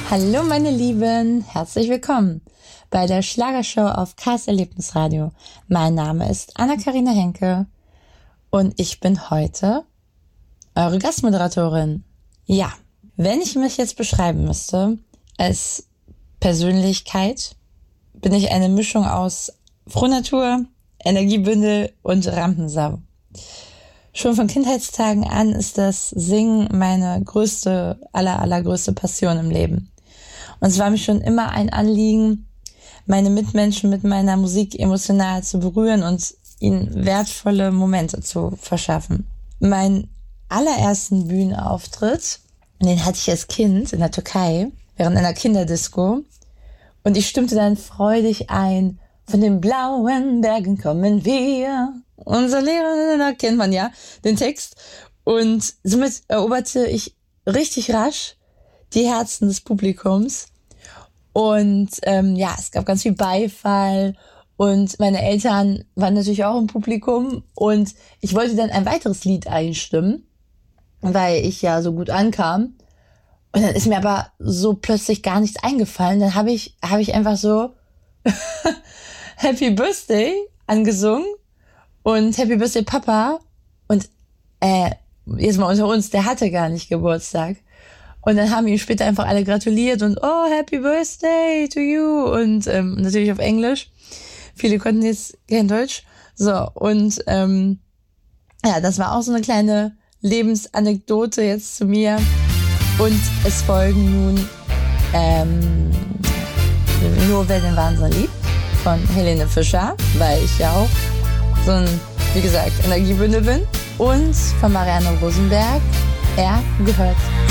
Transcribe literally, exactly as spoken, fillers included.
Hallo meine Lieben, herzlich willkommen bei der Schlagershow auf K S Erlebnisradio. Mein Name ist Anna-Karina Henke und ich bin heute eure Gastmoderatorin. Ja, wenn ich mich jetzt beschreiben müsste als Persönlichkeit, bin ich eine Mischung aus Frohnatur, Energiebündel und Rampensau. Schon von Kindheitstagen an ist das Singen meine größte, aller, allergrößte Passion im Leben. Und es war mir schon immer ein Anliegen, meine Mitmenschen mit meiner Musik emotional zu berühren und ihnen wertvolle Momente zu verschaffen. Meinen allerersten Bühnenauftritt, den hatte ich als Kind in der Türkei, während einer Kinderdisco. Und ich stimmte dann freudig ein: Von den blauen Bergen kommen wir. Unser Lehrer, da kennt man ja den Text. Und somit eroberte ich richtig rasch die Herzen des Publikums. Und ähm, ja, es gab ganz viel Beifall. Und meine Eltern waren natürlich auch im Publikum. Und ich wollte dann ein weiteres Lied einstimmen, weil ich ja so gut ankam. Und dann ist mir aber so plötzlich gar nichts eingefallen. Dann habe ich, habe ich einfach so Happy Birthday angesungen und Happy Birthday Papa. Und äh, jetzt mal unter uns, der hatte gar nicht Geburtstag. Und dann haben ihm später einfach alle gratuliert und oh, Happy Birthday to you. Und ähm, natürlich auf Englisch. Viele konnten jetzt kein Deutsch. So, und ähm, ja, das war auch so eine kleine Lebensanekdote jetzt zu mir. Und es folgen nun ähm, Nur wer den Wahnsinn liebt von Helene Fischer, weil ich ja auch so ein, wie gesagt, Energiebündel bin. Und von Marianne Rosenberg, Er gehört